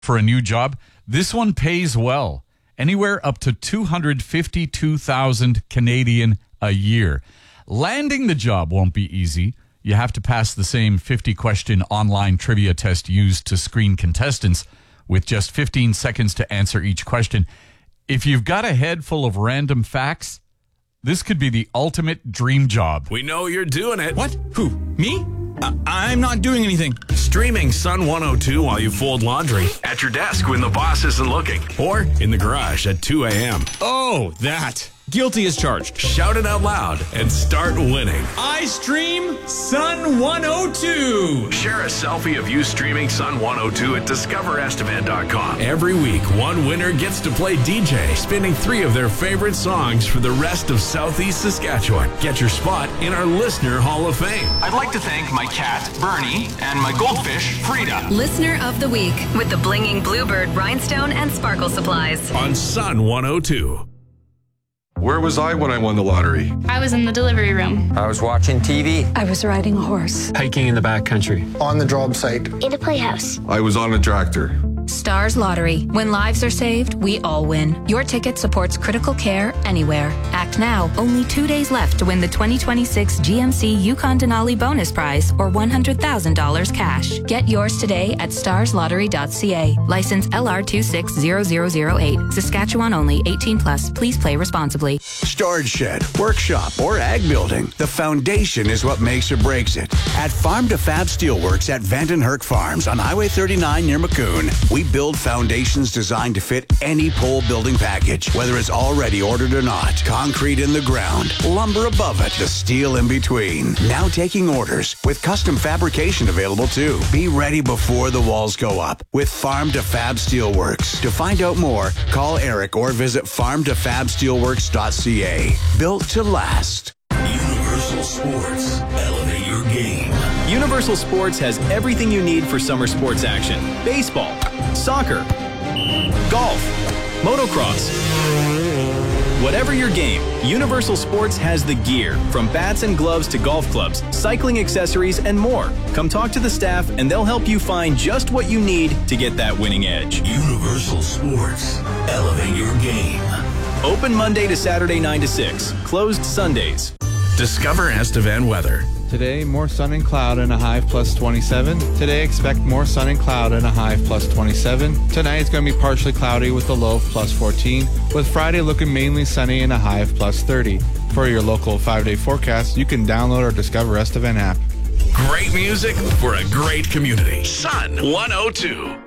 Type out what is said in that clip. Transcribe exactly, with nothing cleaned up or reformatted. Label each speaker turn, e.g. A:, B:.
A: for a new job, this one pays well. Anywhere up to two hundred fifty-two thousand Canadian a year. Landing the job won't be easy. You have to pass the same fifty-question online trivia test used to screen contestants with just fifteen seconds to answer each question. If you've got a head full of random facts, this could be the ultimate dream job.
B: We know you're doing it.
C: What? Who? Me? I- I'm not doing anything.
B: Streaming Sun one oh two while you fold laundry, at your desk when the boss isn't looking, or in the garage at two a.m.
C: Oh, that. Guilty as charged.
B: Shout it out loud and start winning.
C: I stream Sun one oh two.
B: Share a selfie of you streaming Sun one oh two at discover estevan dot com. Every week, one winner gets to play D J, spinning three of their favorite songs for the rest of Southeast Saskatchewan. Get your spot in our Listener Hall of Fame.
D: I'd like to thank my cat, Bernie, and my goldfish, Frida.
E: Listener of the Week with the Blinging Bluebird Rhinestone and Sparkle Supplies.
B: On Sun one oh two.
F: Where was I when I won the lottery?
G: I was in the delivery room.
H: I was watching T V.
I: I was riding a horse.
J: Hiking in the backcountry.
K: On the job site.
L: In a playhouse.
F: I was on a tractor.
M: Stars Lottery. When lives are saved, we all win. Your ticket supports critical care anywhere. Act now. Only two days left to win the twenty twenty-six G M C Yukon Denali bonus prize or one hundred thousand dollars cash. Get yours today at stars lottery dot c a. License L R two six zero zero zero eight. Saskatchewan only. eighteen plus. Please play responsibly.
N: Storage shed, workshop, or ag building. The foundation is what makes or breaks it. At Farm to Fab Steelworks at Vandenherk Farms on Highway thirty-nine near Maccoon, we build foundations designed to fit any pole building package, whether it's already ordered or not. Concrete in the ground, lumber above it, the steel in between. Now taking orders with custom fabrication available too. Be ready before the walls go up with Farm to Fab Steelworks. To find out more, call Eric or visit farm to fab steelworks dot c a. Built to last.
O: Universal Sports. Elevate your game.
P: Universal Sports has everything you need for summer sports action. Baseball, soccer, golf, motocross. Whatever your game, Universal Sports has the gear, from bats and gloves to golf clubs, cycling accessories, and more. Come talk to the staff and they'll help you find just what you need to get that winning edge.
O: Universal Sports. Elevate your game.
P: Open Monday to Saturday nine to six. Closed Sundays.
B: Discover Estevan weather.
Q: Today, more sun and cloud and a high of plus twenty-seven. Today, expect more sun and cloud and a high of plus twenty-seven. Tonight, it's going to be partially cloudy with a low of plus fourteen, with Friday looking mainly sunny and a high of plus thirty. For your local five-day forecast, you can download our Discover Estevan app.
B: Great music for a great community. Sun one oh two.